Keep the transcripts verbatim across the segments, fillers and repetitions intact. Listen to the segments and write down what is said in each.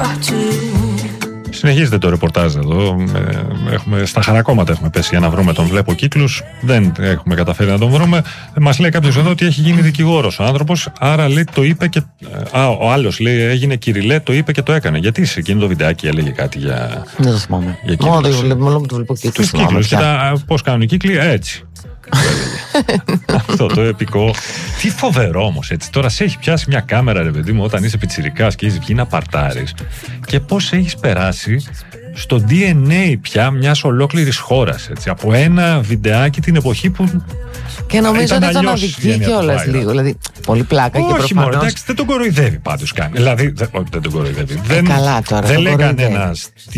Συνεχίζεται το ρεπορτάζ εδώ. Έχουμε, στα χαρακόμματα έχουμε πέσει για να βρούμε τον Βλέπω Κύκλους. Δεν έχουμε καταφέρει να τον βρούμε. Μας λέει κάποιος εδώ ότι έχει γίνει δικηγόρος ο άνθρωπος. Άρα λέει το είπε και. Α, ο άλλος λέει έγινε Κυριλέ, το είπε και το έκανε. Γιατί σε εκείνο το βιντεάκι έλεγε κάτι για. Δεν το θυμάμαι. Μόνο το Βλέπω Κύκλους. Τους κύκλους. Πώς κάνουν οι κύκλοι, έτσι. Αυτό το επικό. Τι φοβερό όμως, έτσι. Τώρα σε έχει πιάσει μια κάμερα, ρε παιδί μου, όταν είσαι πιτσιρικάς και έχεις βγει να παρτάρεις, και πώς έχεις περάσει στο ντι εν έι πια μιας ολόκληρης χώρας, έτσι. Από ένα βιντεάκι την εποχή που. Και νομίζω ότι ήταν αδική κιόλας λίγο. Δηλαδή, πολύ πλάκα. Όχι, και προφανώς. Μωρέ, εντάξει, δεν τον κοροϊδεύει πάντως καν. Δηλαδή, δεν, δεν τον κοροϊδεύει. Ε, δεν καλά τώρα. δεν λέει κανένας τι.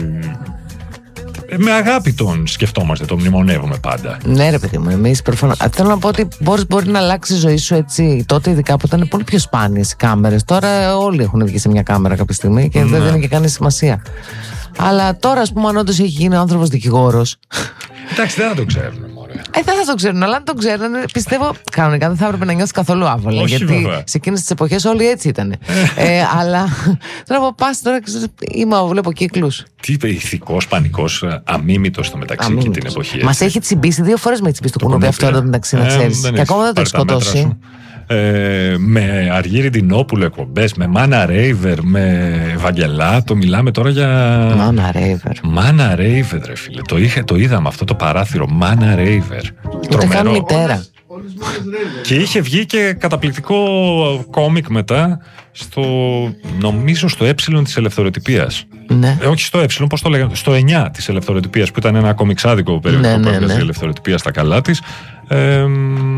Με αγάπη τον σκεφτόμαστε, τον μνημονεύουμε πάντα. Ναι, ρε παιδί μου, εμείς προφανώς. Θέλω να πω ότι μπορείς, μπορεί να αλλάξει η ζωή σου έτσι. Τότε, ειδικά που ήταν πολύ πιο σπάνιες οι κάμερες. Τώρα όλοι έχουν βγει σε μια κάμερα κάποια στιγμή και ναι. δεν δίνει και κανένα σημασία. Αλλά τώρα, ας πούμε, αν όντως έχει γίνει ο άνθρωπος δικηγόρος. Εντάξει, δεν θα το ξέρουμε. Ε, δεν θα το ξέρουν, αλλά αν το ξέρουν, πιστεύω κανονικά δεν θα έπρεπε να νιώθει καθόλου άβολα. Όχι, γιατί βέβαια. σε εκείνες τις εποχές όλοι έτσι ήταν. ε, αλλά τώρα από πας τώρα, είμαι, Βλέπω Κύκλους. Τι είπε, ηθικός, πανικός, αμίμητος στο μεταξύ και την εποχή. Μας έχει τσιμπήσει δύο φορές με τσιμπήσει το κουνούπι αυτό εδώ μεταξύ, να ξέρεις. Και ακόμα δεν το έχει σκοτώσει. Ε, με Αργύρι Ντινόπουλο εκπομπές, με Μάνα Ρέιβερ, με Βαγγελάτο, μιλάμε τώρα για. Μάνα Ρέιβερ. Μάνα Ρέιβερ, ρε φίλε. Το, είχε, το είδαμε αυτό το παράθυρο. Μάνα Ρέιβερ. Τρομερό. Μητέρα. Και είχε βγει και καταπληκτικό κόμικ μετά στο, νομίζω στο ε της ελευθεροτυπίας. Ναι. Ε, όχι στο ε, πώς το λέγανε, στο εννιά της ελευθεροτυπίας, που ήταν ένα κομιξάδικο περιοδικό, ναι, που έβγαζε, ναι, η ελευθεροτυπία στα καλά της. Ε,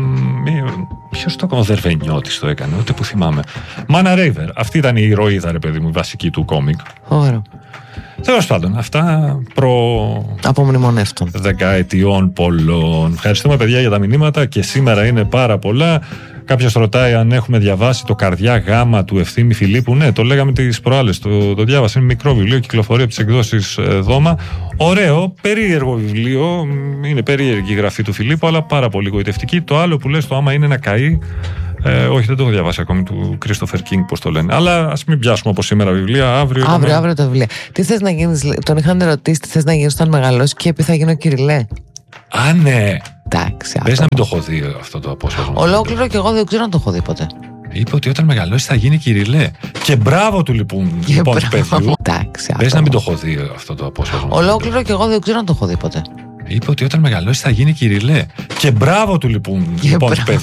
ποιος το έκανε, ο Δερβενιώτης το έκανε, ούτε που θυμάμαι. Μάνα Ρέιβερ, αυτή ήταν η ηρωίδα, ρε παιδί μου, η βασική του κόμικ. Ωραία. Τέλος πάντων, αυτά προ. Απομνημονεύτων. Δεκαετιών πολλών. Ευχαριστούμε, παιδιά, για τα μηνύματα και σήμερα είναι πάρα πολλά. Κάποιος ρωτάει αν έχουμε διαβάσει το Καρδιά Γάμα του Ευθύμη Φιλίππου. Ναι, το λέγαμε τις προάλλες. Το, το διάβασα. Είναι μικρό βιβλίο, κυκλοφορεί από τις εκδόσεις ε, Δώμα. Ωραίο, περίεργο βιβλίο. Είναι περίεργη η γραφή του Φιλίππου, αλλά πάρα πολύ γοητευτική. Το άλλο που λες, το άμα είναι να καεί. Ε, όχι, δεν το έχω διαβάσει ακόμη, του Christopher King, πώς το λένε. Αλλά ας μην πιάσουμε από σήμερα βιβλία. Αύριο, αύριο, αύριο τα βιβλία. Τι θες να γίνεις, τον είχαν ρωτήσει τι θες να γίνεις όταν μεγαλώσεις και είπε θα γίνω Κυριλέ. Α, ναι. Εντάξει. Πες να μην το έχω δει αυτό το απόσπασμα. Ολόκληρο και εγώ δεν ξέρω αν το έχω δει ποτέ. Είπε ότι όταν μεγαλώσει θα γίνει Κυριλέ. Και μπράβο του λοιπόν, λοιπόν του παιδιού. Εντάξει. Πες να μην το έχω δει αυτό το απόσπασμα. Ολόκληρο και εγώ δεν ξέρω αν το έχω δει ποτέ. Είπε ότι όταν μεγαλώσει θα γίνει Κυριλέ. Και μπράβο του λοιπόν, λοιπόν του παιδιού.